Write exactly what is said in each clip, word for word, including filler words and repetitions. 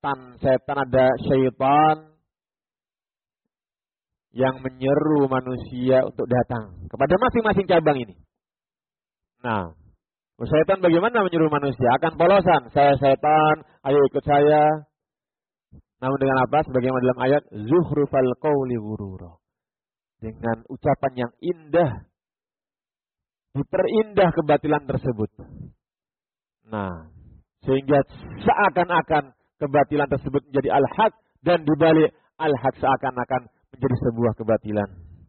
setan-setan, ada syaitan yang menyeru manusia untuk datang kepada masing-masing cabang ini. Nah, syaitan bagaimana menyeru manusia? Akan polosan, saya setan, ayo ikut saya. Namun dengan apa? Sebagaimana dalam ayat, zuhrufal qawli ghurura. Dengan ucapan yang indah, diperindah kebatilan tersebut. Nah, sehingga seakan-akan kebatilan tersebut menjadi al-haq, dan dibalik al-haq seakan-akan menjadi sebuah kebatilan.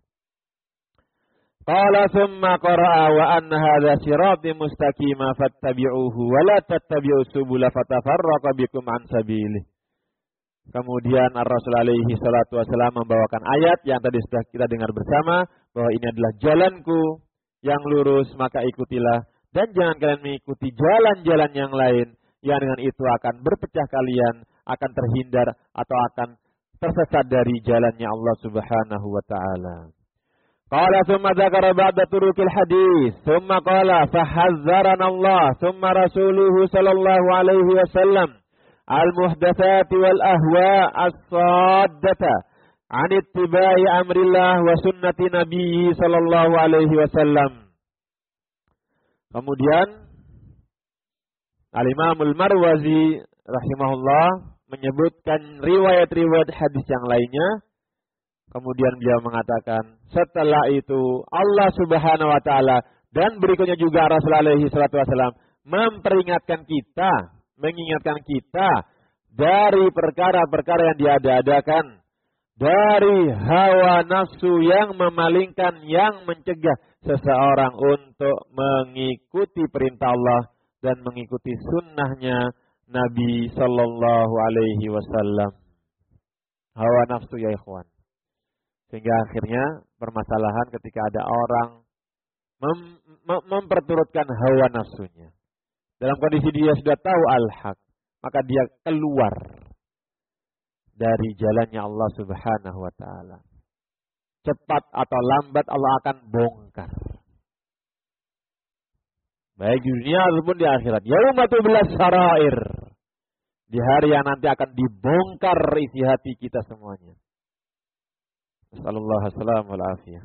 Qala summa qara'a wa anna hadha sirati mustaqima fattabi'uhu wa la tattabi'us subula fatafarraqa bikum an sabilihi. Kemudian Ar-Rasul alaihi salatu wasallam membawakan ayat yang tadi sudah kita dengar bersama, bahwa ini adalah jalanku yang lurus, maka ikutilah, dan jangan kalian mengikuti jalan-jalan yang lain yang dengan itu akan berpecah kalian, akan terhindar atau akan tersesat dari jalannya Allah Subhanahu wa taala. Qala thumma dzakara ba'da turukil hadis, thumma qala fahazzarana Allah, thumma rasuluhu sallallahu alaihi wasallam al-muhdatsati wal ahwa as-saddata an ittiba'i amrillah wa sunnati nabiyyi sallallahu alaihi wasallam. Kemudian Al-Imam Al-Marwazi rahimahullah menyebutkan riwayat-riwayat hadis yang lainnya. Kemudian beliau mengatakan, setelah itu Allah Subhanahu wa taala dan berikutnya juga Rasulullah alaihi salatu wasallam memperingatkan kita, mengingatkan kita dari perkara-perkara yang diada-adakan, dari hawa nafsu yang memalingkan, yang mencegah seseorang untuk mengikuti perintah Allah dan mengikuti sunnahnya Nabi Sallallahu Alaihi Wasallam. Hawa nafsu ya ikhwan. Sehingga akhirnya permasalahan ketika ada orang mem- mem- memperturutkan hawa nafsunya. Dalam kondisi dia sudah tahu al-haq, maka dia keluar dari jalannya Allah Subhanahu wa taala. Cepat atau lambat Allah akan bongkar. Baik di dunia ataupun di akhirat. Yauma tublas sarair. Di hari yang nanti akan dibongkar isi hati kita semuanya. Sallallahu alaihi wasallam wal afiyah.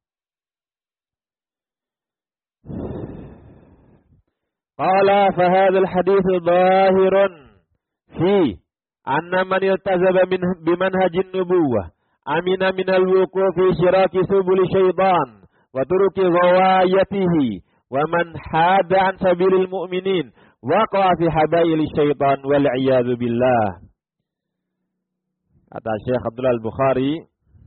Qala fa hadzal hadits dhahirun fi anna man iltazama min bimanhajin nubuwah amina minal wuquf fi syiraki subul syaitan wa turuki ghawayatihi wa man hada an sabilil mu'minin waqa'a fi habail syaitan wal iyadu billah. Kata Syekh Abdullah Al-Bukhari,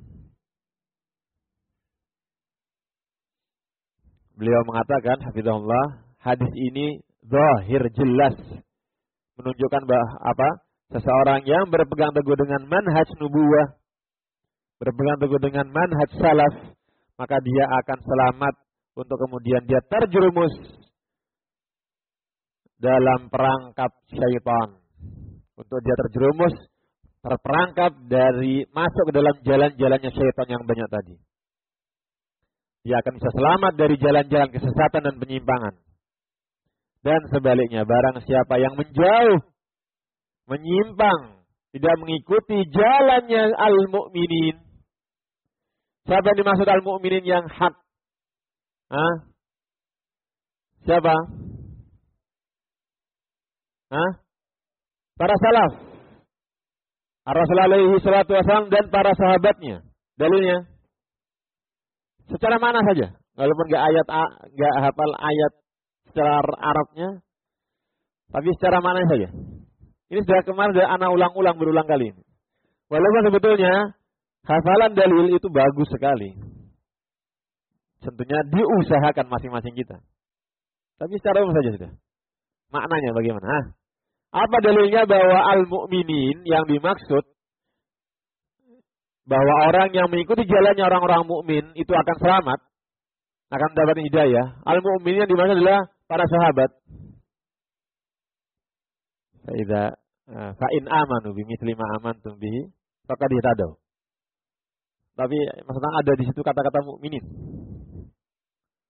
beliau mengatakan hafizahullah, hadis ini zahir, jelas menunjukkan bahwa apa? Seseorang yang berpegang teguh dengan manhaj nubuwah, berpegang teguh dengan manhaj salaf, maka dia akan selamat untuk kemudian dia terjerumus dalam perangkap syaitan. Untuk dia terjerumus, terperangkap dari masuk ke dalam jalan-jalannya syaitan yang banyak tadi. Dia akan bisa selamat dari jalan-jalan kesesatan dan penyimpangan. Dan sebaliknya, barang siapa yang menjauh, menyimpang, tidak mengikuti jalannya al-mu'minin. Siapa yang dimaksud al-mu'minin yang hak? Hah? Siapa? Hah? Para salaf. Rasulullah alaihi salatu wasallam dan para sahabatnya. Dalilnya secara mana saja, walaupun enggak ayat enggak hafal ayat secara Arabnya, tapi secara mana saja. Ini sudah kemarin sudah anak ulang-ulang berulang kali ini. Walaupun sebetulnya hafalan dalil itu bagus sekali. Tentunya diusahakan masing-masing kita. Tapi secara umum saja sudah. Maknanya bagaimana? Hah? Apa dalilnya bahwa al-mu'minin yang dimaksud bahwa orang yang mengikuti jalannya orang-orang mukmin itu akan selamat, akan mendapat hidayah. Al-mu'minin yang dimaksud adalah para sahabat. Faida fa in amanu bimithli ma amantum bihi faqad ihtadaw. Tapi maksudnya ada di situ kata-kata mukminin.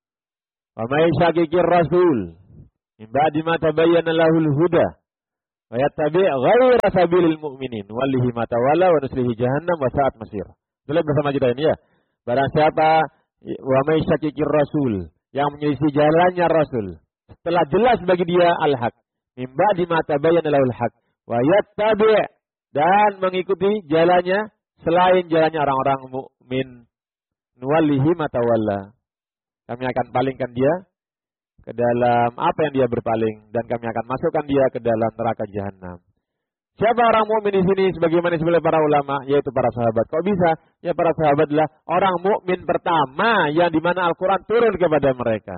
Wa may syaqiqir rasul min ba'di ma tabayyana lahul huda Wa yattabi' ghaira sabilil mu'minin wallihi ma tawalla wa nuslihi jahannam wa sa'at masir. Boleh bersama kita ini ya. Barang siapa wa may syakikir rasul, yang menyelisih jalannya Rasul, setelah jelas bagi dia al-haq, mim ba'di ma tabayyana lahul haq, wa yattabi' dan mengikuti jalannya selain jalannya orang-orang mukmin, nuwallihi ma tawalla. Kami akan palingkan dia ke dalam apa yang dia berpaling dan kami akan masukkan dia ke dalam neraka jahanam. Siapa orang mukmin di sini sebagaimana disebut para ulama, yaitu para sahabat. Kok bisa? Ya para sahabat adalah orang mukmin pertama yang dimana Al-Quran turun kepada mereka.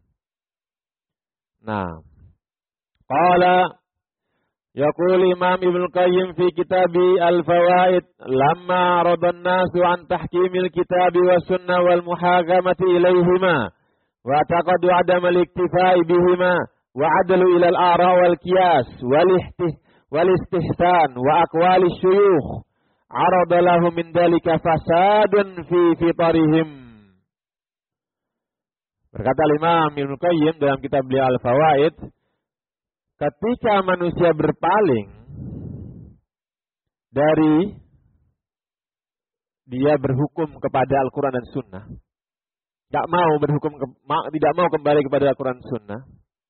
Nah, qala yaqul Imam Ibnu Qayyim fi kitabi Al-Fawaid lamma radan nasu an tahkimil kitabi was sunnah wal muhakamati ilaihima wa taqadu adam al-iktifai bihima wa adalu ila al-ara wal qiyas wal ihtih wal istihsan wa aqwali syuyukh arada lahum min dalika fasadun fi fitarihim. Berkata Imam Ibnu Qayyim dalam kitab beliau Al-Fawaid, ketika manusia berpaling dari dia berhukum kepada Al-Quran dan Sunnah, tidak mau berhukum, tidak mau kembali kepada Al-Quran dan Sunnah,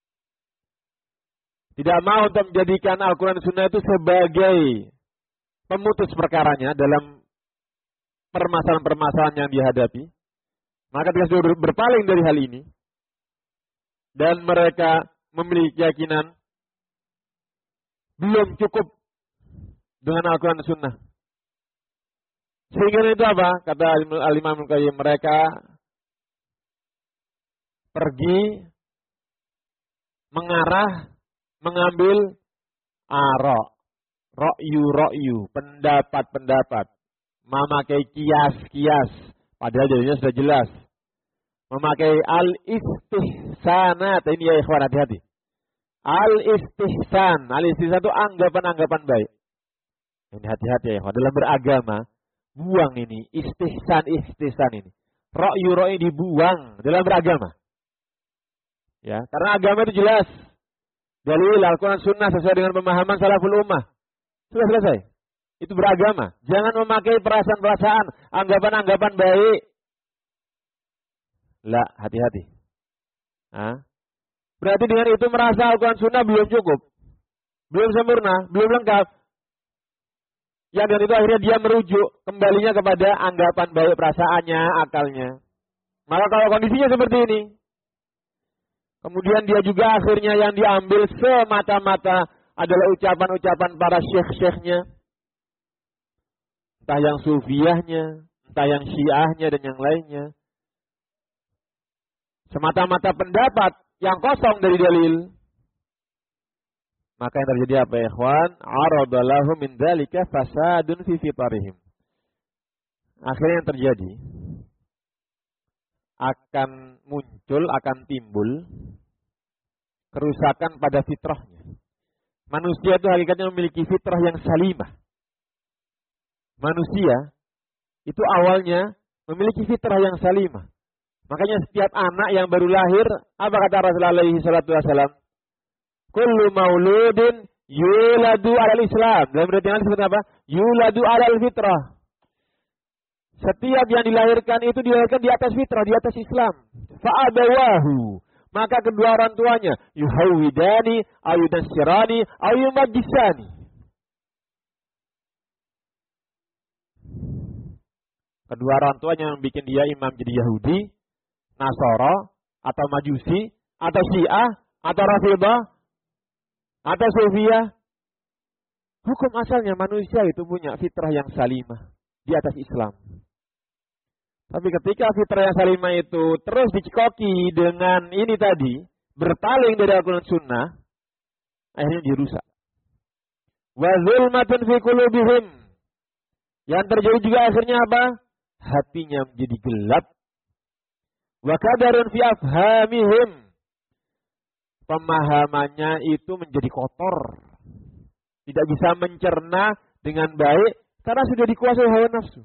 tidak mau untuk menjadikan Al-Quran dan Sunnah itu sebagai pemutus perkaranya dalam permasalahan-permasalahan yang dihadapi, maka dia sudah berpaling dari hal ini dan mereka memiliki keyakinan belum cukup dengan Al-Quran dan Sunnah. Sehingga itu apa? Kata Al-Imam Ibnu Qayyim, mereka pergi mengarah mengambil ara, ra'yu ra'yu, pendapat-pendapat, memakai kias-kias, padahal jadinya sudah jelas. Memakai al-istihsanat, ini ya ikhwan, hati-hati. Al-istihsan, al-istihsan itu anggapan-anggapan baik. Ini hati-hati ya ikhwan, dalam beragama, buang ini, istihsan-istihsan ini. Ra'yu-ra'yu dibuang dalam beragama. Ya, karena agama itu jelas. Dalil Al-Quran Sunnah sesuai dengan pemahaman salaful ummah. Sudah selesai. Itu beragama. Jangan memakai perasaan-perasaan, anggapan-anggapan baik. Lah, hati-hati. Hah? Berarti dengan itu merasa Al-Quran Sunnah belum cukup. Belum sempurna, belum lengkap. Yang dengan itu akhirnya dia merujuk kembalinya kepada anggapan baik perasaannya, akalnya. Maka kalau kondisinya seperti ini, kemudian dia juga akhirnya yang diambil semata-mata adalah ucapan-ucapan para syekh-syekhnya. Entah yang sufiyahnya, entah yang syiahnya dan yang lainnya. Semata-mata pendapat yang kosong dari dalil. Maka yang terjadi apa ya ikhwan? Aradallahu min dzalika fasadun fi fitarihim. Akhirnya yang terjadi akan muncul, akan timbul kerusakan pada fitrahnya. Manusia itu hakikatnya memiliki fitrah yang salimah. Manusia itu awalnya memiliki fitrah yang salimah. Makanya setiap anak yang baru lahir, apa kata Rasulullah alaihi salatu wasallam? Kullu mauludin yuladu alal Islam. Dalam berarti yang seperti apa? Yuladu alal fitrah. Setiap yang dilahirkan itu dilahirkan di atas fitrah, di atas Islam. Fa'abawahu. Maka kedua orang tuanya, yuhawidani, ayudasyirani, ayumajisani. Kedua orang tuanya yang bikin dia imam jadi Yahudi, Nasara, atau Majusi, atau Syiah, atau Rafidah, atau Sufiyah. Hukum asalnya manusia itu punya fitrah yang salimah di atas Islam. Tapi ketika fitrah yang salimah itu terus dicekoki dengan ini tadi, berpaling dari Al-Quran Sunnah, akhirnya dirusak. Wa zulmatun fi qulubihim. Yang terjadi juga akhirnya apa? Hatinya menjadi gelap. Wa kadarun fi afhamihim. Pemahamannya itu menjadi kotor. Tidak bisa mencerna dengan baik karena sudah dikuasai hawa nafsu.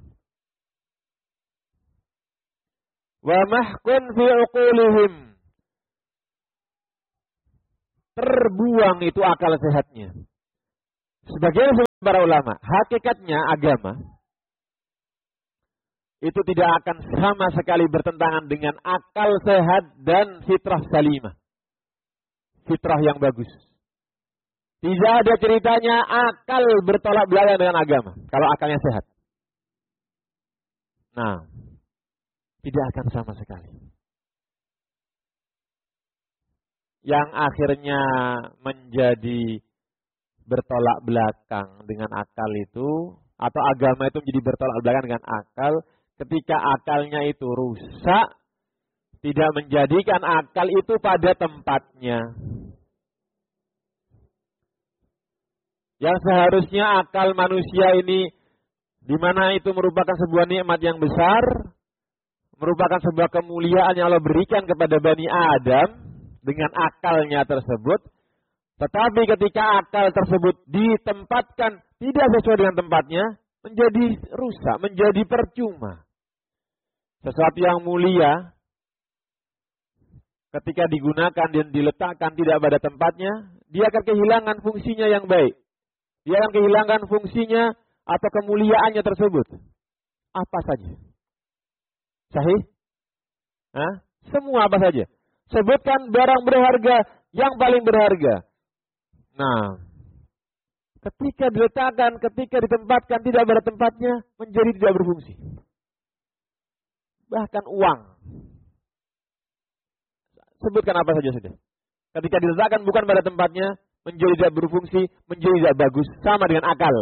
Wa mahkun fi uqulihim. Terbuang itu akal sehatnya. Sebagian para ulama, hakikatnya agama itu tidak akan sama sekali bertentangan dengan akal sehat dan fitrah salimah. Fitrah yang bagus. Tidak ada ceritanya akal bertolak belakang dengan agama. Kalau akalnya sehat. Nah, tidak akan sama sekali. Yang akhirnya menjadi bertolak belakang dengan akal itu, atau agama itu menjadi bertolak belakang dengan akal, ketika akalnya itu rusak, tidak menjadikan akal itu pada tempatnya. Yang seharusnya akal manusia ini, di mana itu merupakan sebuah nikmat yang besar, merupakan sebuah kemuliaan yang Allah berikan kepada Bani Adam dengan akalnya tersebut. Tetapi ketika akal tersebut ditempatkan tidak sesuai dengan tempatnya, menjadi rusak, menjadi percuma. Sesuatu yang mulia, ketika digunakan dan diletakkan tidak pada tempatnya, dia akan kehilangan fungsinya yang baik. Dia akan kehilangan fungsinya atau kemuliaannya tersebut. Apa saja? Sahih? Hah? Semua apa saja? Sebutkan barang berharga yang paling berharga. Nah, ketika diletakkan, ketika ditempatkan tidak pada tempatnya, menjadi tidak berfungsi. Bahkan uang. Sebutkan apa saja sudah. Ketika diletakkan bukan pada tempatnya, menjadi tidak berfungsi, menjadi tidak bagus, sama dengan akal.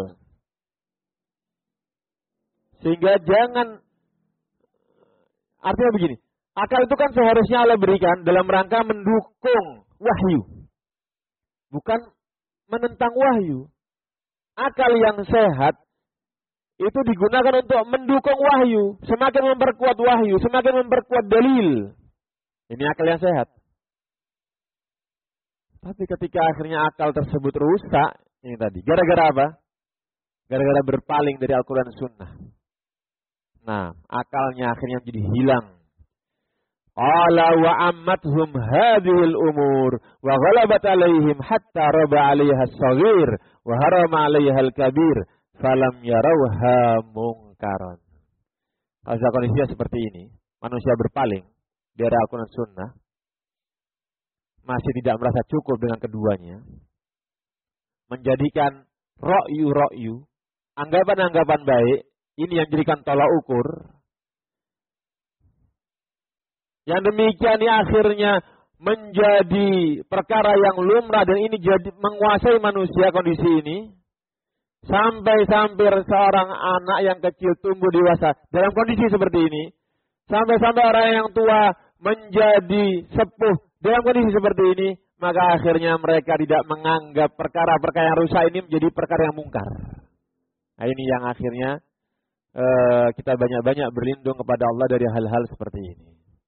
Sehingga jangan, artinya begini, akal itu kan seharusnya Allah berikan dalam rangka mendukung wahyu. Bukan menentang wahyu. Akal yang sehat itu digunakan untuk mendukung wahyu, semakin memperkuat wahyu, semakin memperkuat dalil. Ini akal yang sehat. Tapi ketika akhirnya akal tersebut rusak, ini tadi, gara-gara apa? Gara-gara berpaling dari Al-Quran dan Sunnah. Nah, akalnya akhirnya jadi hilang. Qala wa ammathum hadhil umur wa ghalabat alaihim hatta raba 'alaiha as-saghir wa harama 'alaiha al-kabir falam yarawha mungkaran. Kalau kondisinya seperti ini, manusia berpaling dari Al-Quran dan Sunnah, masih tidak merasa cukup dengan keduanya, menjadikan ra'yu-ra'yu, anggapan-anggapan baik, ini yang jadikan tolak ukur. Yang demikian ini akhirnya menjadi perkara yang lumrah dan ini jadi menguasai manusia kondisi ini. Sampai-sampai seorang anak yang kecil tumbuh dewasa dalam kondisi seperti ini. Sampai-sampai orang yang tua menjadi sepuh dalam kondisi seperti ini. Maka akhirnya mereka tidak menganggap perkara-perkara yang rusak ini menjadi perkara yang mungkar. Nah ini yang akhirnya uh, kita banyak-banyak berlindung kepada Allah dari hal-hal seperti ini.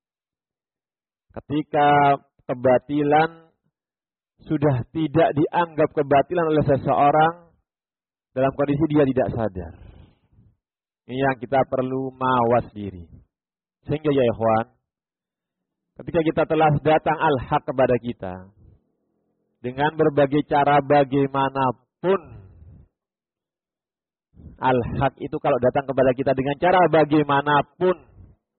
Ketika kebatilan sudah tidak dianggap kebatilan oleh seseorang dalam kondisi dia tidak sadar. Ini yang kita perlu mawas diri. Sehingga ya ikhwan, ketika kita telah datang al-haq kepada kita, dengan berbagai cara bagaimanapun, al-haq itu kalau datang kepada kita dengan cara bagaimanapun,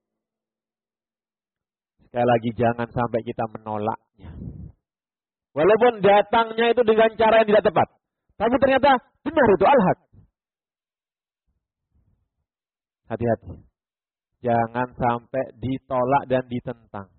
sekali lagi jangan sampai kita menolaknya. Walaupun datangnya itu dengan cara yang tidak tepat. Tapi ternyata benar itu al-haq. Hati-hati. Jangan sampai ditolak dan ditentang.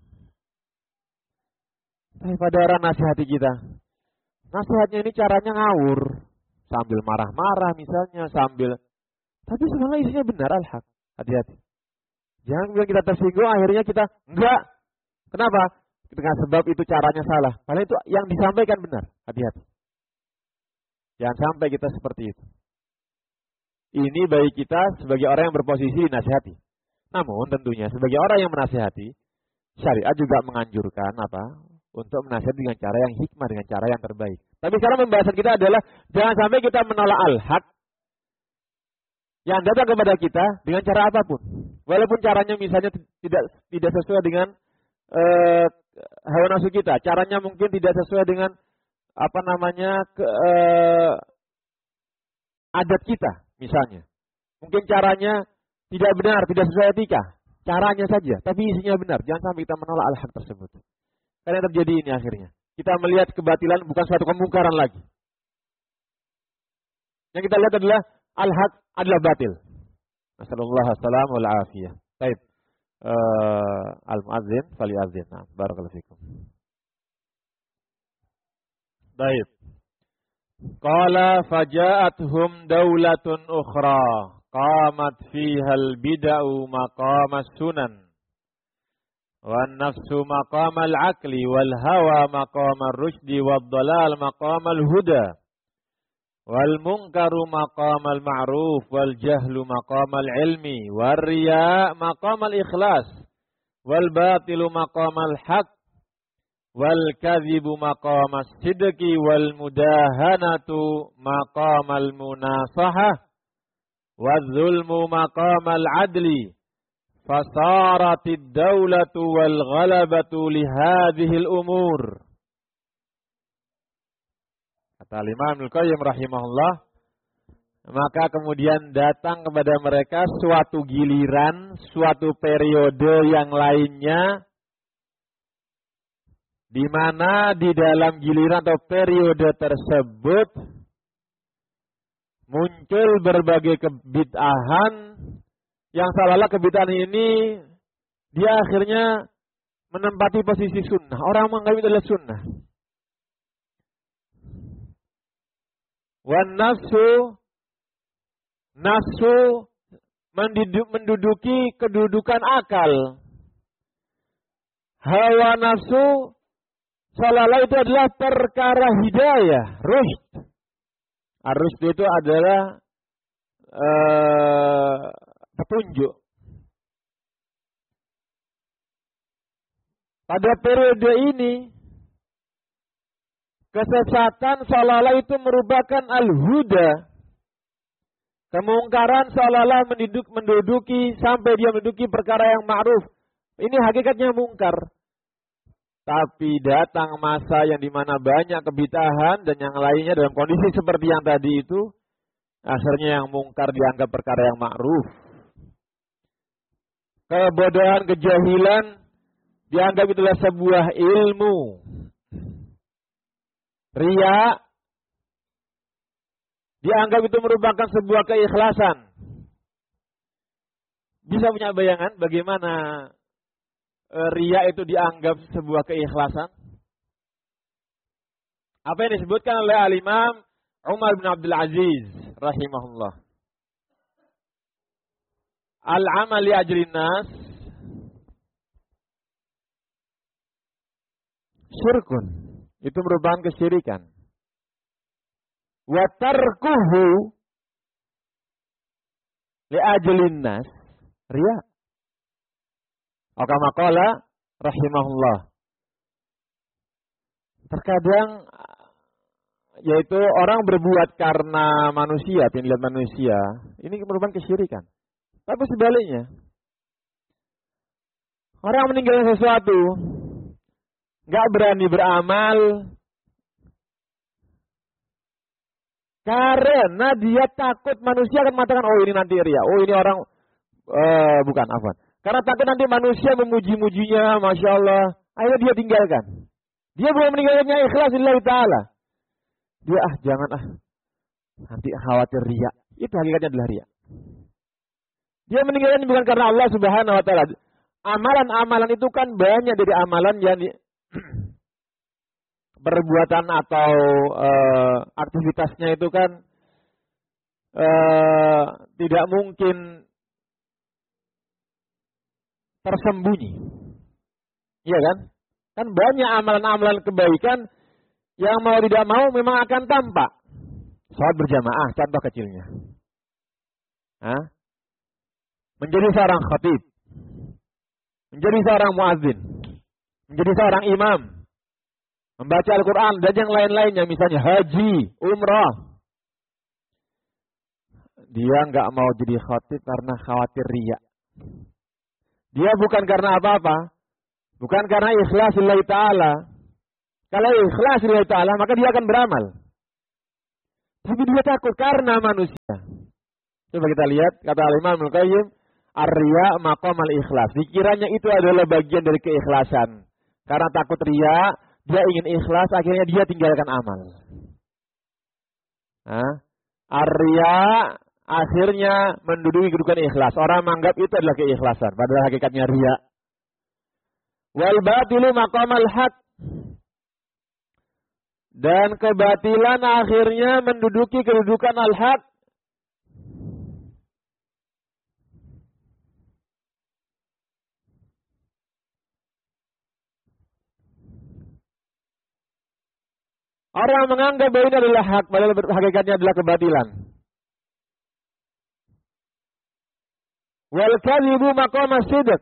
Tapi pada orang nasihati kita. Nasihatnya ini caranya ngawur. Sambil marah-marah misalnya. Sambil. Tapi sebenarnya isinya benar al-haq. Hati-hati. Jangan bilang kita tersinggung akhirnya kita enggak. Kenapa? Dengan sebab itu caranya salah. Padahal itu yang disampaikan benar. Hati-hati. Jangan sampai kita seperti itu. Ini bagi kita sebagai orang yang berposisi dinasihati. Namun tentunya sebagai orang yang menasihati, syariat juga menganjurkan apa? Untuk menasihati dengan cara yang hikmah, dengan cara yang terbaik. Tapi sekarang pembahasan kita adalah jangan sampai kita menolak al-haq yang datang kepada kita dengan cara apapun. Walaupun caranya misalnya tidak tidak sesuai dengan Uh, hawa nafsu kita, caranya mungkin tidak sesuai dengan apa namanya ke, uh, adat kita misalnya. Mungkin caranya tidak benar, tidak sesuai etika. Caranya saja, tapi isinya benar. Jangan sampai kita menolak al-haq tersebut. Karena terjadi ini akhirnya. Kita melihat kebatilan bukan suatu kemungkaran lagi. Yang kita lihat adalah al-haq adalah batil. Nasallallahu alaihi wa afiyah. Baik. Uh, al-muadzin faliazin. Nah, barakallahu fikum. Baik. Qala faja'athum daulatun ukhra qamat fiha al-bid'u maqama sunan wan nafsu maqama al-aqli wal hawa maqama ar-rusydi wad dalal maqama al-huda wal munkaru maqama al-ma'ruf wal jahlu maqama al-ilmi war riya maqama al-ikhlas wal batilu maqama al-haq wal kadhibu maqama as-sidqi wal mudahanatu maqama al-munasahah wal zulmu maqama al-adli fasaratid dawlatu wal ghalabatu li hadhihi al-umur. Kata Imam Ibnu Qayyim rahimahullah, maka kemudian datang kepada mereka suatu giliran, suatu periode yang lainnya, di mana di dalam giliran atau periode tersebut muncul berbagai kebid'ahan yang seolah-olah kebid'ahan ini dia akhirnya menempati posisi sunnah. Orang menganggap itu adalah sunnah. Wan nafsu, nafsu menduduki kedudukan akal. Hawa nafsu seolah-olah itu adalah perkara hidayah, rusyd. Ar-rusyd itu adalah uh, petunjuk. Pada periode ini, kesesatan seolah-olah itu merupakan al-huda. Kemungkaran seolah-olah menduduk, menduduki sampai dia menduduki perkara yang ma'ruf. Ini hakikatnya mungkar. Tapi datang masa yang dimana banyak kebid'ahan dan yang lainnya dalam kondisi seperti yang tadi itu, akhirnya yang mungkar dianggap perkara yang ma'ruf. Kebodohan, kejahilan dianggap itulah sebuah ilmu. Riya dianggap itu merupakan sebuah keikhlasan. Bisa punya bayangan bagaimana riya itu dianggap sebuah keikhlasan? Apa yang disebutkan oleh Al-Imam Umar bin Abdul Aziz rahimahullah. Al-amal li ajrin nas syirkun. Itu merupakan kesyirikan. Wa tarkuhu li ajlin nas riya. Kama qala rahimahullah. Terkadang yaitu orang berbuat karena manusia, dilihat manusia, ini merupakan kesyirikan. Tapi sebaliknya, orang meninggalkan sesuatu, nggak berani beramal karena dia takut manusia akan mengatakan, oh ini nanti riya, oh ini orang uh, bukan afwan. Karena takut nanti manusia memuji-mujinya, masya Allah, akhirnya dia tinggalkan. Dia belum meninggalkannya ikhlas lillahi ta'ala. Dia ah jangan ah, nanti khawatir riya. Itu hakikatnya adalah riya. Dia meninggalkan bukan karena Allah Subhanahu Wa Taala. Amalan-amalan itu kan banyak dari amalan yang di, perbuatan atau uh, aktivitasnya itu kan uh, tidak mungkin tersembunyi. Iya kan? Kan banyak amalan-amalan kebaikan yang mau tidak mau memang akan tampak. Salat berjamaah, contoh kecilnya. Hah? Menjadi seorang khatib. Menjadi seorang muadzin. Menjadi seorang imam. Membaca Al-Quran dan yang lain-lainnya. Misalnya haji, umrah. Dia nggak mau jadi khatib karena khawatir riya. Dia bukan karena apa-apa. Bukan karena ikhlas lillahi ta'ala. Kalau ikhlas lillahi ta'ala, maka dia akan beramal. Tapi dia takut karena manusia. Coba kita lihat kata Al-Imam Ibnu Qayyim, ar-riya maqamal ikhlas. Dikiranya itu adalah bagian dari keikhlasan. Karena takut riya, dia ingin ikhlas, akhirnya dia tinggalkan amal. Nah, ar-riya akhirnya menduduki kedudukan ikhlas. Orang menganggap itu adalah keikhlasan, padahal hakikatnya riya. Wal batilu maqamal haq. Dan kebatilan akhirnya menduduki kedudukan al-haq. Orang menganggap bahwa ini adalah hak, padahal hakikatnya adalah kebatilan. Wal kadhibu maqamas sidq.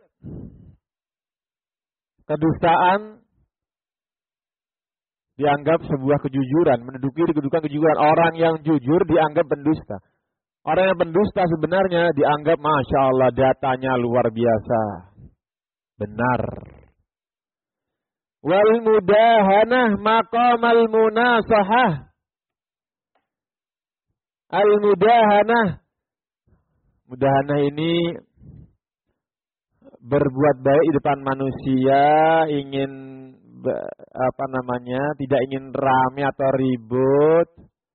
Kedustaan dianggap sebuah kejujuran, menduduki kedudukan kejujuran. Orang yang jujur dianggap pendusta. Orang yang pendusta sebenarnya dianggap Masya Allah datanya luar biasa. Benar. Wal mudahanah maqamal munasahah. Al mudahanah. Mudahanah ini berbuat baik di depan manusia, ingin apa namanya, tidak ingin rame atau ribut.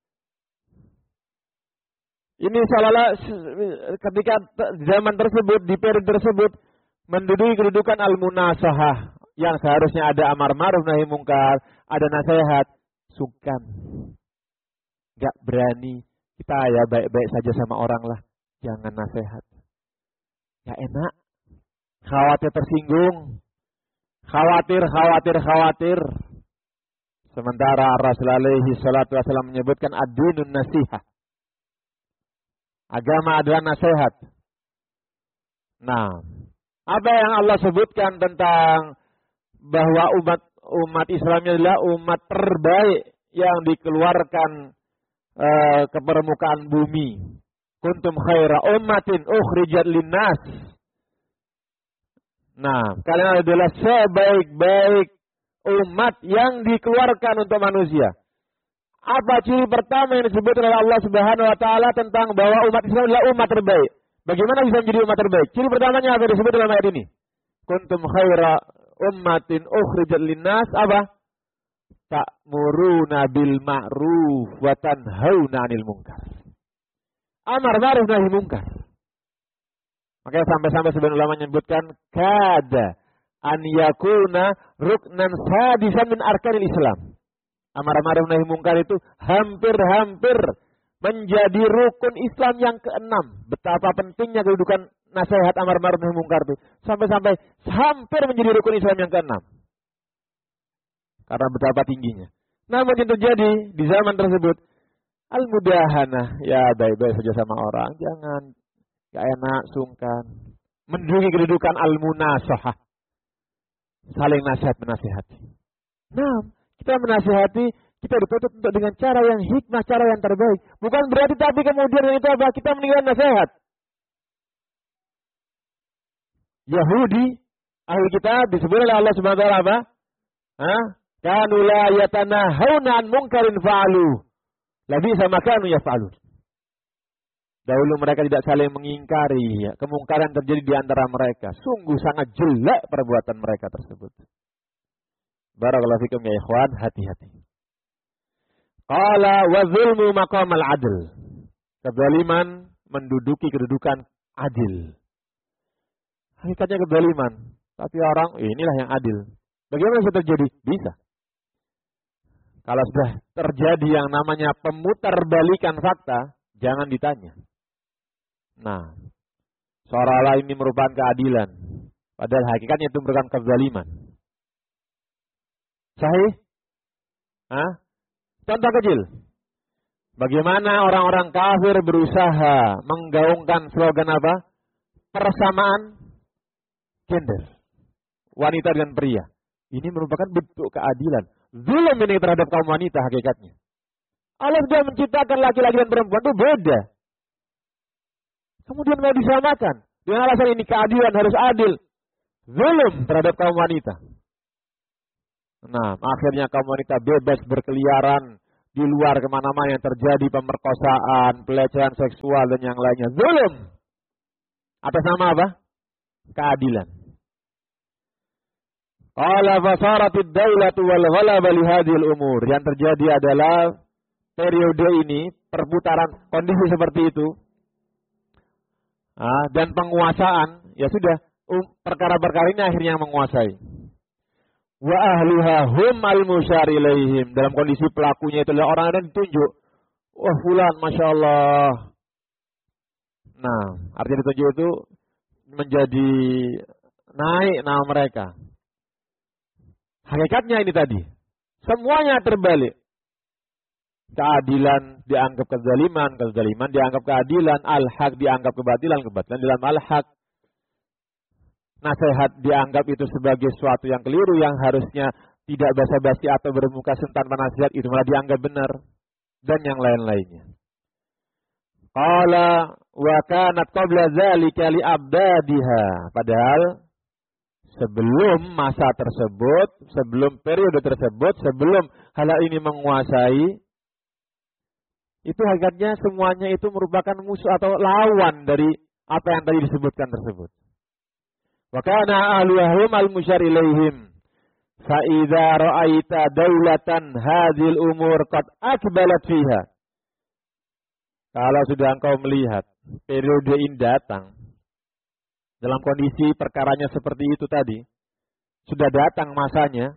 Ini seolah-olah ketika zaman tersebut, di periode tersebut, menduduki kedudukan al-munasahah. Yang seharusnya ada amar ma'ruf nahi mungkar, ada nasihat, sungkan. Gak berani, kita ya baik-baik saja sama orang lah, jangan nasihat. Gak enak, khawatir tersinggung, khawatir, khawatir, khawatir. Sementara Rasulullah alaihi salatu wasallam menyebutkan ad-dinun nasihah. Agama adalah nasihat. Nah, apa yang Allah sebutkan tentang bahwa umat umat Islam adalah umat terbaik yang dikeluarkan uh, ke permukaan bumi. Kuntum khaira ummatin ukhrijat linnas. Nah, kalian adalah sebaik-baik umat yang dikeluarkan untuk manusia. Apa ciri pertama yang disebut oleh Allah Subhanahu wa taala tentang bahwa umat Islam adalah umat terbaik? Bagaimana bisa menjadi umat terbaik? Ciri pertamanya apa disebut dalam ayat ini? Kuntum khaira ummatin ukhrijat linnas, apa? Ta'muruna bil ma'ruf wa tanhauna 'anil munkar. Amar ma'ruf nahi munkar. Makanya sampai-sampai sebagian ulama menyebutkan kada an yakuna ruknan sadisan min arkanil Islam. Amar ma'ruf nahi munkar itu hampir-hampir menjadi rukun Islam yang keenam. Betapa pentingnya kedudukan nasihat amar ma'ruf nahi munkar itu. Sampai-sampai hampir menjadi rukun Islam yang keenam. Karena betapa tingginya. Namun yang terjadi di zaman tersebut, al-mudahanah, ya baik-baik saja sama orang, jangan gak enak, sungkan. Menduduki kedudukan al-munasahah. Saling nasihat menasihati. Nah, kita menasihati, kita dituntut untuk dengan cara yang hikmah, cara yang terbaik. Bukan berarti tapi kemudian itu apa? Kita meninggalkan nasihat. Yahudi, ahli kitab disebut oleh Allah Subhanahu wa taala apa? Hah? Kanu la yatanahawna an munkarin fa'alu. Labi sama kanu yaf'alun. Dahulu mereka tidak saling mengingkari ya, kemungkaran terjadi di antara mereka. Sungguh sangat jelek perbuatan mereka tersebut. Barakallahu fikum ya ikhwan, hati-hati. Qala wa zulmu maqamal adl. Kezaliman menduduki kedudukan adil. Hakikatnya kezaliman, tapi orang inilah yang adil. Bagaimana bisa terjadi? Bisa. Kalau sudah terjadi yang namanya pemutarbalikan fakta, jangan ditanya. Nah, seolah-olah ini merupakan keadilan, padahal hakikatnya itu merupakan kezaliman. Sahih? Hah? Contoh kecil. Bagaimana orang-orang kafir berusaha menggaungkan slogan apa? Persamaan gender. Wanita dengan pria. Ini merupakan bentuk keadilan. Zulm ini terhadap kaum wanita hakikatnya. Allah sudah menciptakan laki-laki dan perempuan itu beda. Kemudian mau disamakan. Dengan alasan ini keadilan harus adil. Zulm terhadap kaum wanita. Nah, akhirnya kaum wanita bebas berkeliaran di luar kemana-mana yang terjadi pemerkosaan, pelecehan seksual dan yang lainnya. Zulm. Atas nama apa? Keadilan. Qala fasaratid daulatu wal ghalaba li hadhil umur. Yang terjadi adalah periode ini, perputaran kondisi seperti itu. Ah, dan penguasaan, ya sudah, um, perkara-perkara ini akhirnya yang menguasai. Wa ahluha hum al-musyar ilaihim. Dalam kondisi pelakunya itu adalah orang yang ditunjuk. Wah, fulan, Masya Allah. Nah, artinya ditunjuk itu menjadi naik nama mereka. Hakikatnya ini tadi. Semuanya terbalik. Keadilan dianggap kezaliman, kezaliman dianggap keadilan, al-haq dianggap kebatilan, kebatilan dalam al-haq. Nasihat dianggap itu sebagai suatu yang keliru, yang harusnya tidak basa-basi atau bermuka tanpa nasihat, itu malah dianggap benar. Dan yang lain-lainnya. Qala wa kanat qabla dzalika li abdadiha. Padahal sebelum masa tersebut, sebelum periode tersebut, sebelum hal ini menguasai, itu hakikatnya semuanya itu merupakan musuh atau lawan dari apa yang tadi disebutkan tersebut. Wa kana ahluhum al-musyar ilaihim. Fa idza ra'aita daulatan hadhil umur qad akbalat fiha. Kalau sudah engkau melihat periode ini datang dalam kondisi perkaranya seperti itu tadi, sudah datang masanya.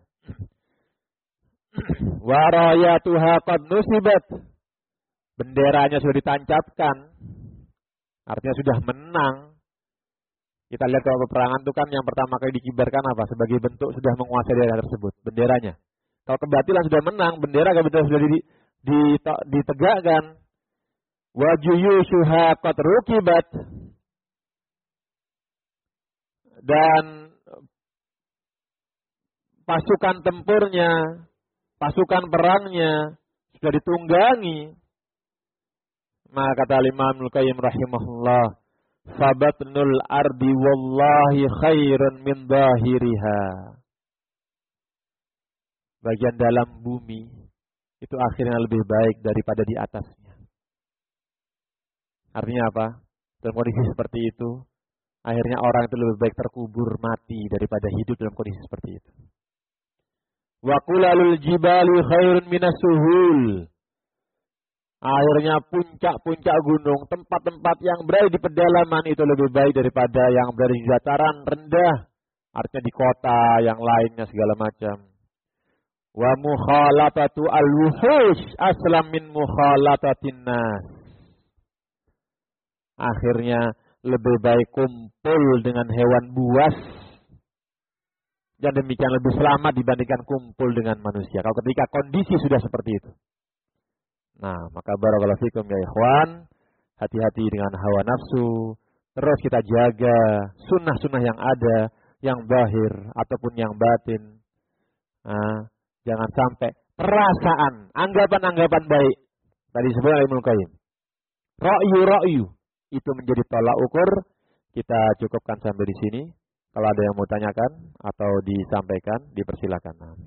Wa rayatuha qad nusibat. Benderanya sudah ditancapkan. Artinya sudah menang. Kita lihat kalau peperangan itu kan yang pertama kali dikibarkan apa? Sebagai bentuk sudah menguasai daerah tersebut. Benderanya. Kalau kebatilan sudah menang, bendera kebatilan sudah ditegakkan. Wa juyushuha qad rukibat. Dan pasukan tempurnya, pasukan perangnya sudah ditunggangi. Maka kata Imam Al-Qayyim rahimahullah, fabatnul ardi wallahi khairun min zahiriha. Bagian dalam bumi itu akhirnya lebih baik daripada di atasnya. Artinya apa? Dalam kondisi seperti itu, akhirnya orang itu lebih baik terkubur mati daripada hidup dalam kondisi seperti itu. Wa qulalul jibali khairun minas suhul. Akhirnya puncak-puncak gunung, tempat-tempat yang berada di pedalaman itu lebih baik daripada yang berada di dataran rendah. Artinya di kota yang lainnya segala macam. Wa mukhalatatu al-wuhush aslam min mukhalatatin nas. Akhirnya lebih baik kumpul dengan hewan buas. Dan demikian lebih selamat dibandingkan kumpul dengan manusia. Kalau ketika kondisi sudah seperti itu. Nah, maka barakallahu fikum ya ikhwan, hati-hati dengan hawa nafsu, terus kita jaga sunnah-sunnah yang ada, yang zahir ataupun yang batin. Nah, jangan sampai perasaan, anggapan-anggapan baik, tadi disebut oleh Ibnu Qayyim, ra'yu-ra'yu, itu menjadi tolak ukur. Kita cukupkan sampai di sini. Kalau ada yang mau tanyakan atau disampaikan, dipersilakan. Nah.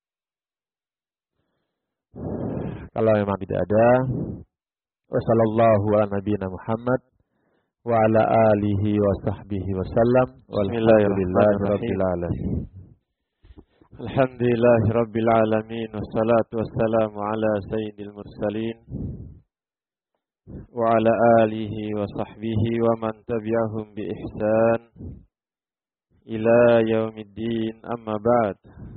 Kalau memang tidak ada, wassallallahu ala nabiyina Muhammad wa ala alihi wa sahbihi wa sallam. Walhamdulillahirabbil alamin. Alhamdulillahirabbil alamin wassalatu wassalamu ala sayyidil mursalin wa ala alihi wa sahbihi wa man tabi'ahum bi ihsan ila yaumiddin, amma ba'd.